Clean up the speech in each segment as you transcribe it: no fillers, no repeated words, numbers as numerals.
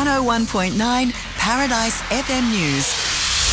101.9 Paradise FM News.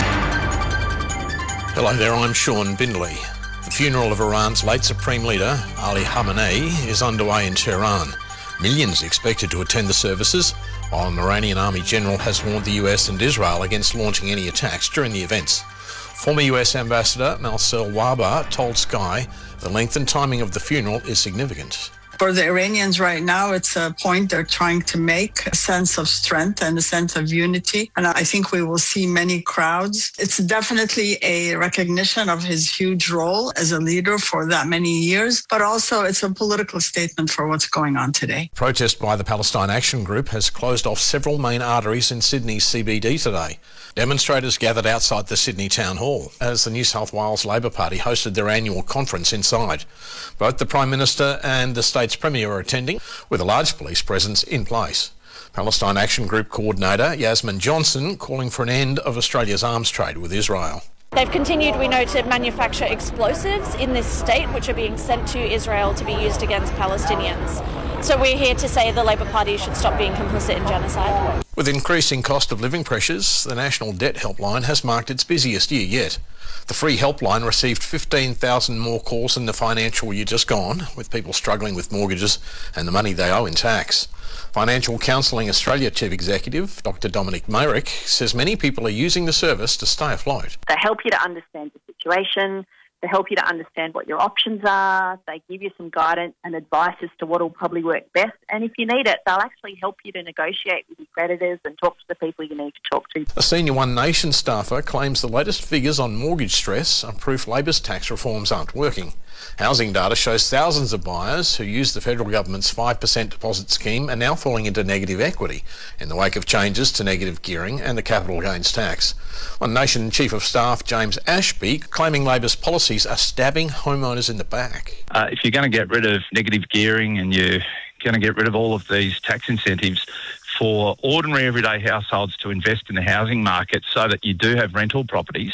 Hello there, I'm Sean Bindley. The funeral of Iran's late Supreme Leader, Ali Khamenei, is underway in Tehran. Millions expected to attend the services, while an Iranian army general has warned the US and Israel against launching any attacks during the events. Former US Ambassador Marcel Warba told Sky the length and timing of the funeral is significant. For the Iranians right now, it's a point they're trying to make, a sense of strength and a sense of unity. And I think we will see many crowds. It's definitely a recognition of his huge role as a leader for that many years, but also it's a political statement for what's going on today. Protest by the Palestine Action Group has closed off several main arteries in Sydney's CBD today. Demonstrators gathered outside the Sydney Town Hall as the New South Wales Labor Party hosted their annual conference inside. Both the Prime Minister and the state's Premier are attending, with a large police presence in place. Palestine Action Group coordinator Yasmin Johnson calling for an end of Australia's arms trade with Israel. They've continued, we know, to manufacture explosives in this state which are being sent to Israel to be used against Palestinians. So we're here to say the Labor Party should stop being complicit in genocide. With increasing cost of living pressures, the National Debt Helpline has marked its busiest year yet. The free helpline received 15,000 more calls in the financial year just gone, with people struggling with mortgages and the money they owe in tax. Financial Counselling Australia Chief Executive Dr Dominic Mayrick says many people are using the service to stay afloat. They help you to understand the situation. They help you to understand what your options are. They give you some guidance and advice as to what will probably work best. And if you need it, they'll actually help you to negotiate with your creditors and talk to the people you need to talk to. A senior One Nation staffer claims the latest figures on mortgage stress are proof Labor's tax reforms aren't working. Housing data shows thousands of buyers who use the federal government's 5% deposit scheme are now falling into negative equity in the wake of changes to negative gearing and the capital gains tax. One Nation Chief of Staff James Ashby claiming Labor's policies are stabbing homeowners in the back. If you're going to get rid of negative gearing and you're going to get rid of all of these tax incentives for ordinary everyday households to invest in the housing market so that you do have rental properties,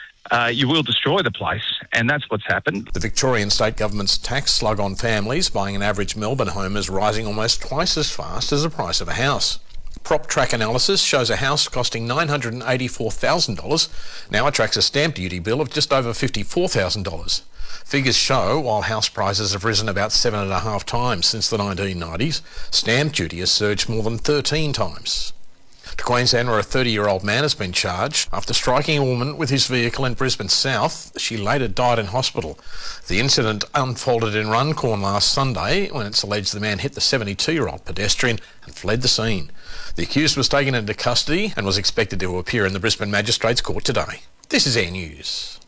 you will destroy the place, and that's what's happened. The Victorian state government's tax slug on families buying an average Melbourne home is rising almost twice as fast as the price of a house. Prop track analysis shows a house costing $984,000 now attracts a stamp duty bill of just over $54,000. Figures show while house prices have risen about 7.5 times since the 1990s, stamp duty has surged more than 13 times. To Queensland, where a 30-year-old man has been charged after striking a woman with his vehicle in Brisbane South. She later died in hospital. The incident unfolded in Runcorn last Sunday when it's alleged the man hit the 72-year-old pedestrian and fled the scene. The accused was taken into custody and was expected to appear in the Brisbane Magistrates Court today. This is Air News.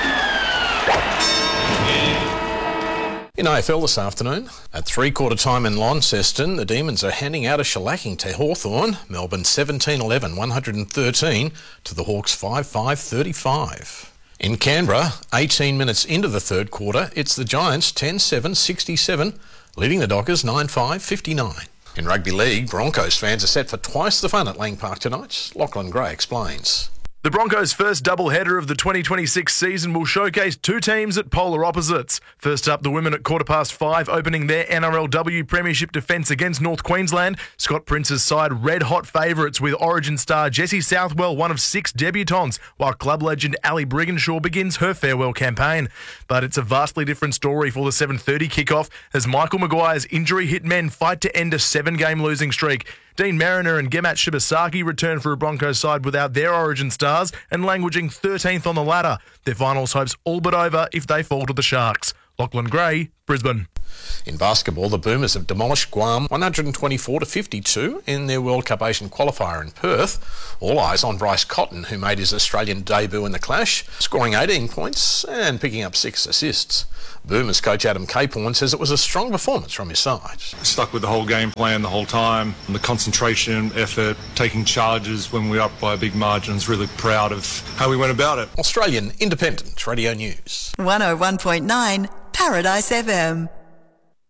In AFL this afternoon, at three-quarter time in Launceston, the Demons are handing out a shellacking to Hawthorn. Melbourne 17-11, 113 to the Hawks 5-5, 35. In Canberra, 18 minutes into the third quarter, it's the Giants 10-7, 67, leading the Dockers 9-5, 59. In Rugby League, Broncos fans are set for twice the fun at Lang Park tonight. Lachlan Gray explains. The Broncos' first doubleheader of the 2026 season will showcase two teams at polar opposites. First up, the women at 5:15 opening their NRLW Premiership defence against North Queensland. Scott Prince's side red-hot favourites with Origin star Jessie Southwell, one of 6 debutants, while club legend Ali Brigginshaw begins her farewell campaign. But it's a vastly different story for the 7:30 kickoff as Michael Maguire's injury-hit men fight to end a 7-game losing streak. Dean Mariner and Gemat Shibasaki return for a Broncos side without their Origin stars and languishing 13th on the ladder. Their finals hopes all but over if they fall to the Sharks. Lachlan Gray, Brisbane. In basketball, the Boomers have demolished Guam 124-52 in their World Cup Asian qualifier in Perth. All eyes on Bryce Cotton, who made his Australian debut in the clash, scoring 18 points and picking up 6 assists. Boomers coach Adam Caporn says it was a strong performance from his side. Stuck with the whole game plan the whole time, and the concentration, effort, taking charges when we were up by a big margin. I was really proud of how we went about it. Australian Independent Radio News. 101.9 Paradise FM.